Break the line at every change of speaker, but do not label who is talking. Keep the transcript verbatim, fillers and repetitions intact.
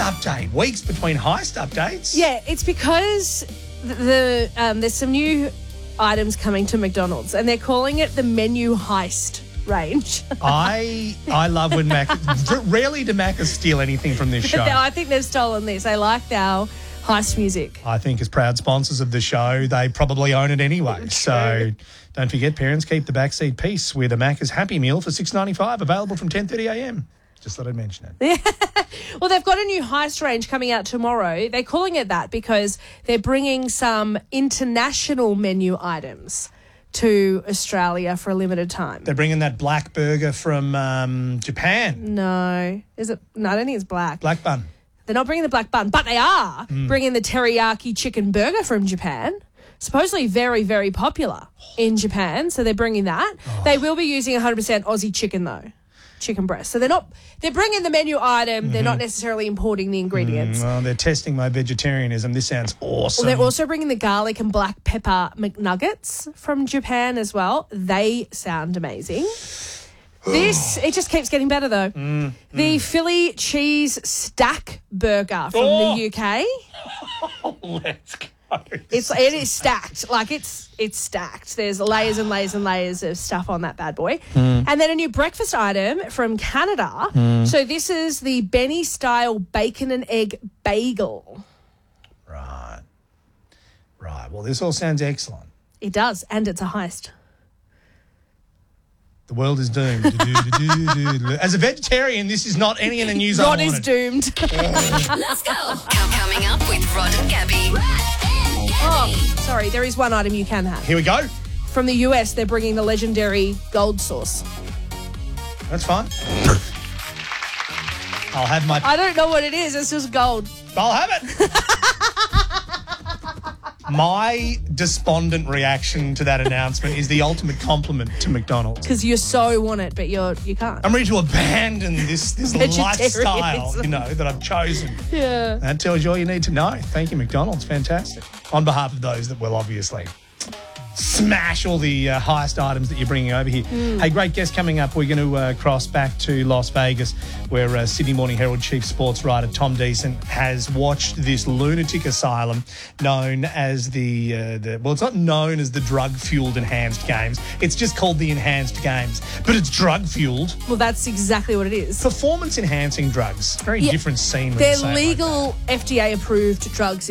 update. Weeks between heist updates.
Yeah, it's because the, the um, there's some new items coming to McDonald's, and they're calling it the menu heist range.
I I love when Mac. Rarely do Macca's steal anything from this show.
I think they've stolen this. They like our heist music.
I think as proud sponsors of the show, they probably own it anyway.
True.
So don't forget, parents, keep the backseat peace with a Macca's Happy Meal for six dollars ninety-five, available from ten thirty a m. Just thought I'd mention it.
Well, they've got a new heist range coming out tomorrow. They're calling it that because they're bringing some international menu items to Australia for a limited time.
They're bringing that black burger from um, Japan.
No. Is it? No, I don't think it's black.
Black bun.
They're not bringing the black bun, but they are
Mm.
bringing the teriyaki chicken burger from Japan. Supposedly very, very popular in Japan, so they're bringing that.
Oh.
They will be using one hundred percent Aussie chicken, though. Chicken breast. So they're not, they're bringing the menu item. Mm-hmm. They're not necessarily importing the ingredients.
Mm, well, they're testing my vegetarianism. This sounds awesome.
Well, they're also bringing the garlic and black pepper McNuggets from Japan as well. They sound amazing. This, it just keeps getting better, though.
Mm,
the
mm.
Philly cheese stack burger from
Oh.
the U K.
Let's go.
It's it is stacked. Like it's it's stacked. There's layers and layers and layers of stuff on that bad boy.
Mm.
And then a new breakfast item from Canada.
Mm.
So this is the Benny style bacon and egg bagel.
Right. Right. Well, this all sounds excellent.
It does, and it's a heist.
The world is doomed. As a vegetarian, this is not any of the news I
Rod
wanted.
is doomed.
Let's go. Com- coming up with Rod and Gabby.
Oh, sorry. There is one item you can have.
Here we go.
From the U S, they're bringing the legendary gold sauce.
That's fine. I'll have my...
I don't know what it is. It's just gold.
I'll have it. My despondent reaction to that announcement is the ultimate compliment to McDonald's.
Because you so want it, but you're you can't.
I'm ready to abandon this this lifestyle, you know, that I've chosen.
Yeah.
That tells you all you need to know. Thank you, McDonald's. Fantastic. On behalf of those that will obviously smash all the uh, highest items that you're bringing over here.
Mm.
Hey, great guest coming up. We're going to uh, cross back to Las Vegas, where uh, Sydney Morning Herald chief sports writer Tom Decent has watched this lunatic asylum known as the, uh, the well, it's not known as the drug-fueled enhanced games. It's just called the enhanced games, but it's drug-fueled.
Well, that's exactly what it is.
Performance-enhancing drugs. Very
Yeah,
different scene. when
They're
you say it like
legal F D A-approved drugs